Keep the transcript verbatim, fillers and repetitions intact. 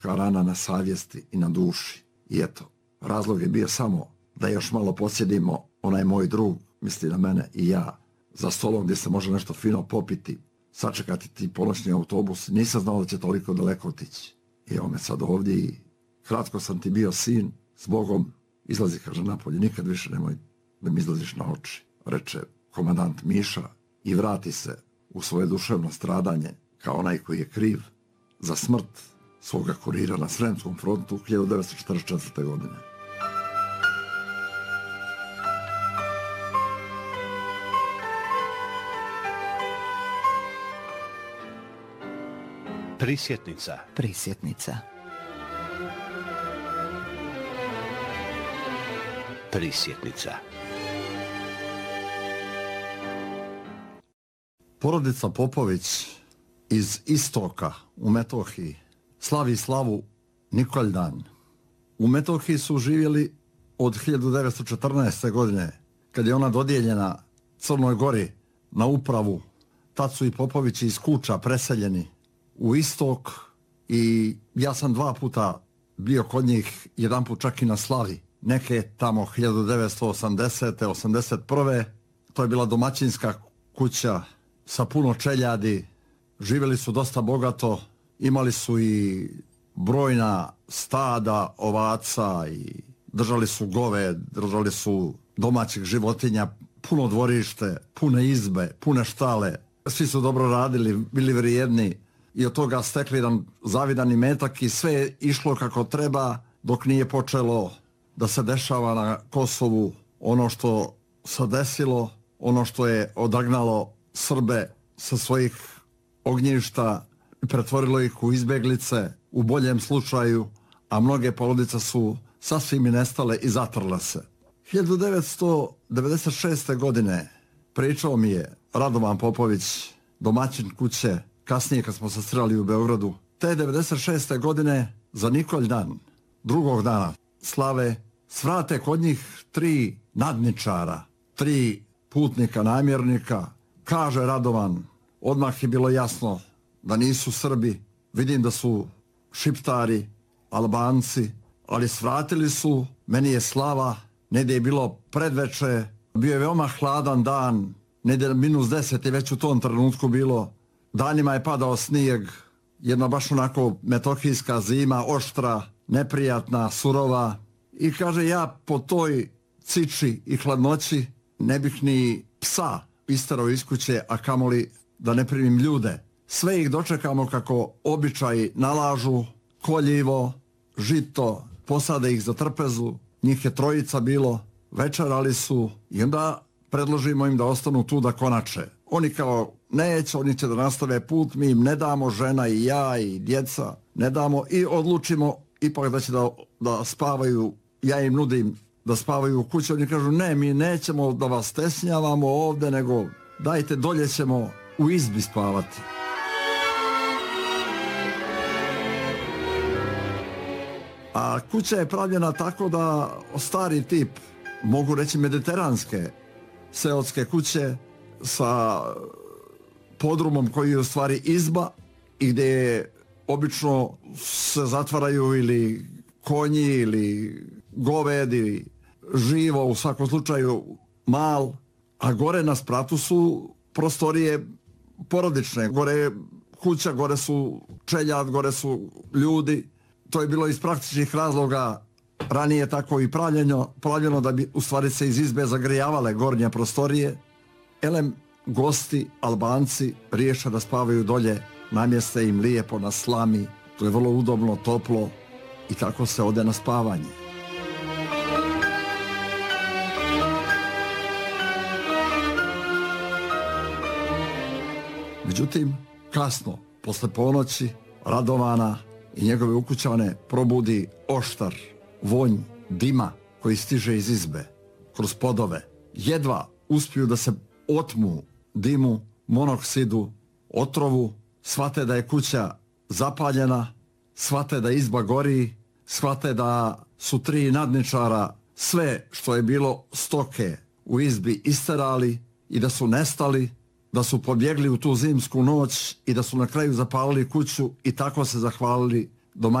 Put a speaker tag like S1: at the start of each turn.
S1: kao rana na savjesti i na duši. I eto, razlog je bio samo da još malo podsjedimo, onaj moj drug, misli na mene i ja, za stolom gdje se može nešto fino popiti, sačekati ti ponoćni autobus. Nisam znao da će toliko daleko otići. I evo me sad ovdje i kratko sam ti bio sin, s Bogom, izlazi, kaže, napolje, nikad više nemoj da mi izlaziš na oči, reče komandant Miša i vrati se u svoje duševno stradanje kao onaj koji je kriv za smrt svoga kurira na Sremskom frontu hiljadu devetsto četrdeset četvrte. godine.
S2: Prisjetnica.
S3: Prisjetnica.
S2: Prisjetnica.
S1: Porodica Popović iz Istoka u Metohiji slavi slavu Nikoldan. U Metohiji su živjeli od hiljadu devetsto četrnaeste. godine, kad je ona dodijeljena Crnoj Gori na upravu. Tad su i Popovići iz Kuča preseljeni u Istok i ja sam dva puta bio kod njih, jedan put čak i na slavi. Neke tamo hiljadu devetsto osamdesete. osamdeset prve. To je bila domaćinska kuća sa puno čeljadi. Živjeli su dosta bogato, imali su i brojna stada ovaca i držali su gove, držali su domaćih životinja, puno dvorište, pune izbe, pune štale. Svi su dobro radili, bili vrijedni i od toga stekli jedan zavidan imetak i sve je išlo kako treba dok nije počelo da se dešava na Kosovu ono što se desilo, ono što je odagnalo Srbe sa svojih ognjišta i pretvorilo ih u izbjeglice u boljem slučaju, a mnoge porodice su sasvim i nestale i zatrle se. hiljadu devetsto devedeset šeste. godine pričao mi je Radovan Popović, domaćin kuće, kasnije kad smo se sreli u Beogradu. Te devedeset šeste. godine za Nikoldan, drugog dana slave, svrate kod njih tri nadničara, tri putnika, namjernika. Kaže Radovan, odmah je bilo jasno da nisu Srbi, vidim da su Šiptari, Albanci, ali svratili su, meni je slava, negdje je bilo predveče, bio je veoma hladan dan, negdje minus deset je već u tom trenutku bilo, danima je padao snijeg, jedna baš onako metohijska zima, oštra, neprijatna, surova, i kaže, ja po toj ciči i hladnoći ne bih ni psa isterao iz kuće, a kamoli da ne primim ljude. Sve ih dočekamo kako običaji nalažu, koljivo, žito, posade ih za trpezu, njih je trojica bilo, večerali su i onda predložimo im da ostanu tu da konače. Oni kao neće, oni će da nastave put, mi im ne damo, žena i ja i djeca, ne damo i odlučimo ipak da će da, da spavaju, ja im nudim da spavaju u kući, oni kažu ne, mi nećemo da vas stesnjavamo ovde, nego dajte, dolje ćemo u izbi spavati. A kuća je pravljena tako da stari tip, mogu reći mediteranske seoske kuće sa podrumom koji je u stvari izba i gdje obično se zatvaraju ili konji ili govedi, živo, u svakom slučaju mal, a gore na spratu su prostorije porodične, gore je kuća, gore su čeljad, gore su ljudi. To je bilo iz praktičnih razloga ranije tako i pravljeno, pravljeno da bi u stvari se iz izbe zagrijavale gornje prostorije. Elem, gosti, Albanci, riješe da spavaju dolje, namjeste im lijepo na slami, to je vrlo udobno, toplo i tako se ode na spavanje. Međutim, kasno, posle ponoći, Radovana i njegove ukućane probudi oštar vonj dima koji stiže iz izbe, kroz podove. Jedva uspiju da se otmu dimu, monoksidu, otrovu, shvate da je kuća zapaljena, shvate da izba gori, shvate da su tri nadničara sve što je bilo stoke u izbi isterali i da su nestali, da su pobjegli u tu zimsku noć i da su na kraju zapalili kuću i tako se zahvalili domaćinima